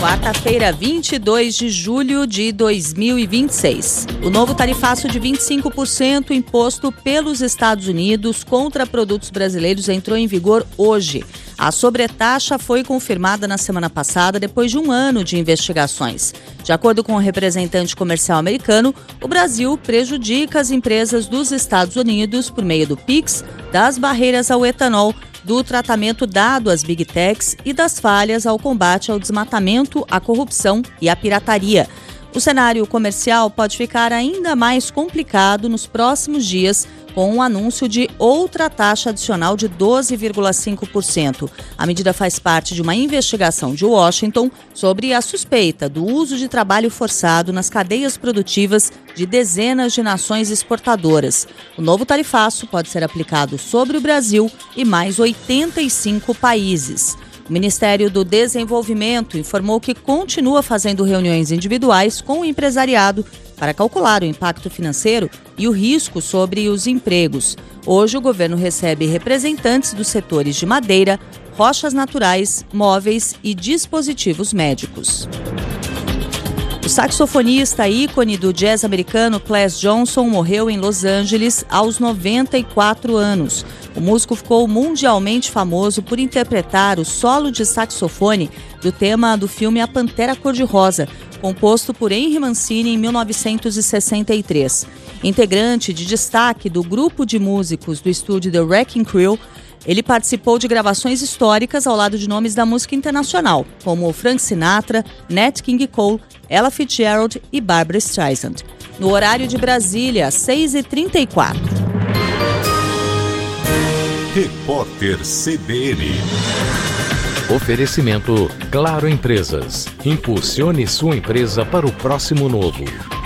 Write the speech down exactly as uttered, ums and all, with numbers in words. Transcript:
Quarta-feira, vinte e dois de julho de dois mil e vinte e seis. O novo tarifaço de vinte e cinco por cento imposto pelos Estados Unidos contra produtos brasileiros entrou em vigor hoje. A sobretaxa foi confirmada na semana passada depois de um ano de investigações. De acordo com o representante comercial americano, o Brasil prejudica as empresas dos Estados Unidos por meio do PIX, das barreiras ao etanol, do tratamento dado às Big Techs e das falhas ao combate ao desmatamento, à corrupção e à pirataria. O cenário comercial pode ficar ainda mais complicado nos próximos dias com o anúncio de outra taxa adicional de doze vírgula cinco por cento. A medida faz parte de uma investigação de Washington sobre a suspeita do uso de trabalho forçado nas cadeias produtivas de dezenas de nações exportadoras. O novo tarifaço pode ser aplicado sobre o Brasil e mais oitenta e cinco países. O Ministério do Desenvolvimento informou que continua fazendo reuniões individuais com o empresariado para calcular o impacto financeiro e o risco sobre os empregos. Hoje, o governo recebe representantes dos setores de madeira, rochas naturais, móveis e dispositivos médicos. O saxofonista ícone do jazz americano Class Johnson morreu em Los Angeles aos noventa e quatro anos. O músico ficou mundialmente famoso por interpretar o solo de saxofone do tema do filme A Pantera Cor-de-Rosa, composto por Henry Mancini em mil novecentos e sessenta e três. Integrante de destaque do grupo de músicos do estúdio The Wrecking Crew, ele participou de gravações históricas ao lado de nomes da música internacional, como Frank Sinatra, Nat King Cole, Ella Fitzgerald e Barbra Streisand. No horário de Brasília, às seis e trinta e quatro. Repórter C B N. Oferecimento Claro Empresas. Impulsione sua empresa para o próximo novo.